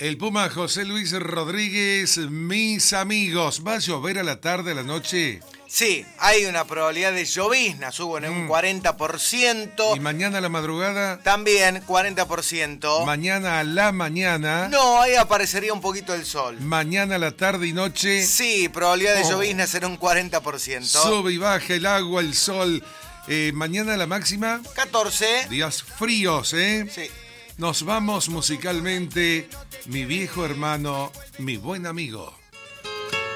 El Puma José Luis Rodríguez, mis amigos, ¿va a llover a la tarde, a la noche? Sí, hay una probabilidad de llovizna, subo en un 40%. ¿Y mañana a la madrugada? También 40%. ¿Mañana a la mañana? No, ahí aparecería un poquito el sol. ¿Mañana a la tarde y noche? Sí, probabilidad de llovizna será un 40%. Sube y baja el agua, el sol. ¿Mañana la máxima? 14. Días fríos, ¿eh? Sí. Nos vamos musicalmente, mi viejo hermano, mi buen amigo.